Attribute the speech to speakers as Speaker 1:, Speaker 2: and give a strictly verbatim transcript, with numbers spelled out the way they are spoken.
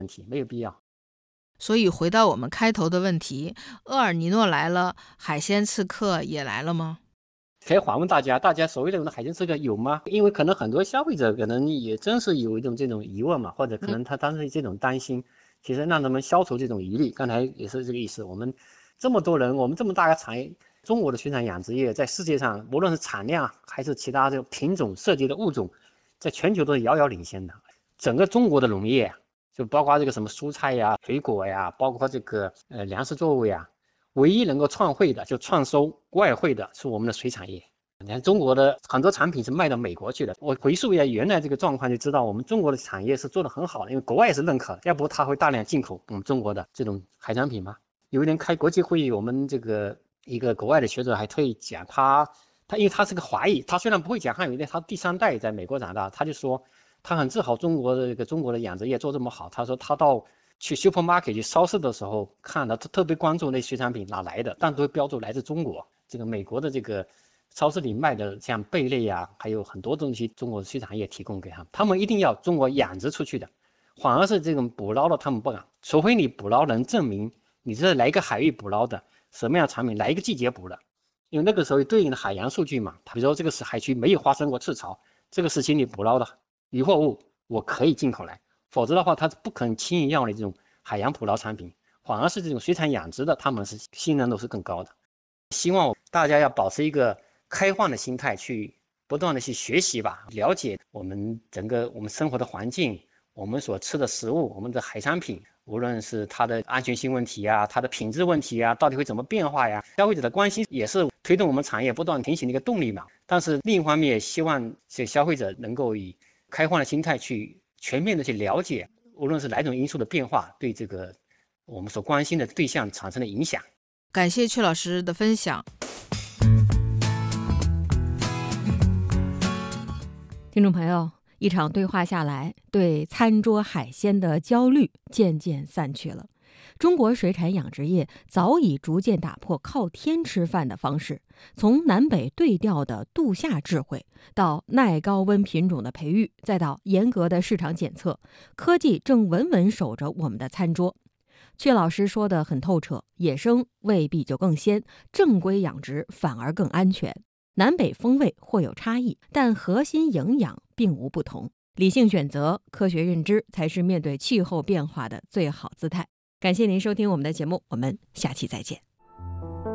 Speaker 1: 问题，没有必要。
Speaker 2: 所以回到我们开头的问题，厄尔尼诺来了，海鲜刺客也来了吗？
Speaker 1: 可以反问大家，大家所谓的海鲜刺客有吗？因为可能很多消费者可能也真是有一种这种疑问嘛，或者可能他当时这种担心，其实让他们消除这种疑虑。刚才也是这个意思。我们这么多人，我们这么大个产业，中国的水产养殖业在世界上，无论是产量还是其他这个品种涉及的物种，在全球都是遥遥领先的。整个中国的农业，就包括这个什么蔬菜呀、水果呀，包括这个呃粮食作物呀。唯一能够创汇的，就创收外汇的是我们的水产业。你看中国的很多产品是卖到美国去的。我回溯一下原来这个状况，就知道我们中国的产业是做得很好的，因为国外也是认可，要不他会大量进口我们中国的这种海产品吗？有一年开国际会议，我们这个一个国外的学者还特意讲，他他因为他是个华裔，他虽然不会讲汉语，但他第三代在美国长大，他就说他很自豪中国的这个中国的养殖业做这么好。他说他到去 supermarket 去超市的时候，看了他特别关注那水产品哪来的，但都会标注来自中国。这个美国的这个超市里卖的像贝类呀、啊，还有很多东西，中国水产业提供给他们，他们一定要中国养殖出去的，反而是这种捕捞的他们不敢，除非你捕捞能证明你是哪一个海域捕捞的，什么样的产品，哪一个季节捕的，因为那个时候对应的海洋数据嘛，比如说这个是海区没有发生过赤潮，这个时期你捕捞的渔获物，我可以进口来。否则的话，他不可能轻易要你这种海洋捕捞产品，反而是这种水产养殖的，他们是信任度是更高的。希望大家要保持一个开放的心态，去不断的去学习吧，了解我们整个我们生活的环境，我们所吃的食物，我们的海产品，无论是它的安全性问题啊，它的品质问题啊，到底会怎么变化呀？消费者的关心也是推动我们产业不断提醒的一个动力嘛。但是另一方面，也希望这消费者能够以开放的心态去全面的去了解，无论是哪种因素的变化对这个我们所关心的对象产生的影响。
Speaker 2: 感谢阙老师的分享。
Speaker 3: 听众朋友，一场对话下来，对餐桌海鲜的焦虑渐渐散去了。中国水产养殖业早已逐渐打破靠天吃饭的方式，从南北对调的度夏智慧，到耐高温品种的培育，再到严格的市场检测，科技正稳稳守着我们的餐桌。阙老师说得很透彻，野生未必就更鲜，正规养殖反而更安全。南北风味或有差异，但核心营养并无不同。理性选择，科学认知，才是面对气候变化的最好姿态。感谢您收听我们的节目，我们下期再见。